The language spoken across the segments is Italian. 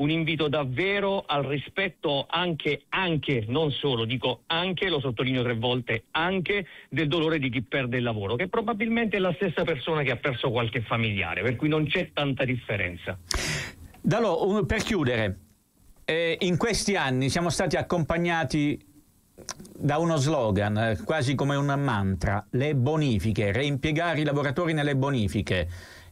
un invito davvero al rispetto anche, non solo, dico anche, lo sottolineo 3 volte, anche del dolore di chi perde il lavoro, che probabilmente è la stessa persona che ha perso qualche familiare, per cui non c'è tanta differenza. Dalò, per chiudere, in questi anni siamo stati accompagnati da uno slogan, quasi come un mantra: le bonifiche, reimpiegare i lavoratori nelle bonifiche.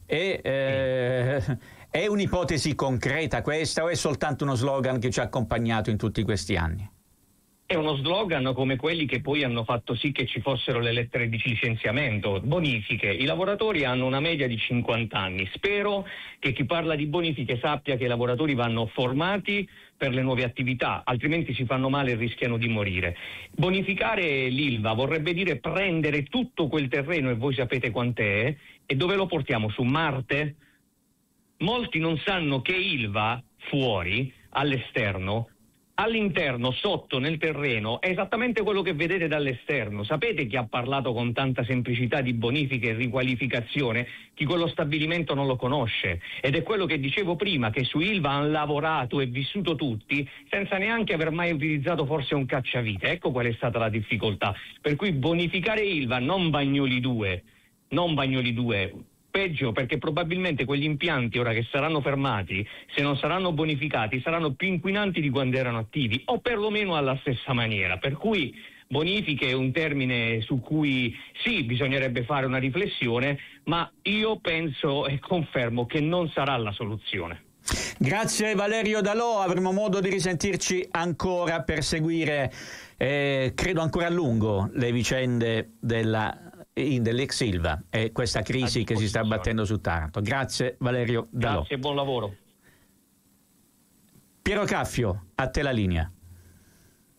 È un'ipotesi concreta questa o è soltanto uno slogan che ci ha accompagnato in tutti questi anni? È uno slogan come quelli che poi hanno fatto sì che ci fossero le lettere di licenziamento. Bonifiche, i lavoratori hanno una media di 50 anni. Spero che chi parla di bonifiche sappia che i lavoratori vanno formati per le nuove attività, altrimenti si fanno male e rischiano di morire. Bonificare l'Ilva vorrebbe dire prendere tutto quel terreno, e voi sapete quant'è, e dove lo portiamo? Su Marte? Molti non sanno che Ilva fuori, all'esterno, all'interno, sotto, nel terreno, è esattamente quello che vedete dall'esterno. Sapete chi ha parlato con tanta semplicità di bonifiche e riqualificazione? Chi quello stabilimento non lo conosce. Ed è quello che dicevo prima, che su Ilva hanno lavorato e vissuto tutti senza neanche aver mai utilizzato forse un cacciavite. Ecco qual è stata la difficoltà. Per cui bonificare Ilva, non Bagnoli 2, peggio, perché probabilmente quegli impianti ora che saranno fermati, se non saranno bonificati, saranno più inquinanti di quando erano attivi, o perlomeno alla stessa maniera. Per cui bonifiche è un termine su cui sì, bisognerebbe fare una riflessione, ma io penso e confermo che non sarà la soluzione. Grazie Valerio Dalò, avremo modo di risentirci ancora per seguire, credo ancora a lungo, le vicende dell'ex Ilva e questa crisi che si sta abbattendo su Taranto. Grazie Valerio Dalò. Grazie e buon lavoro. Piero Caffio, a te la linea.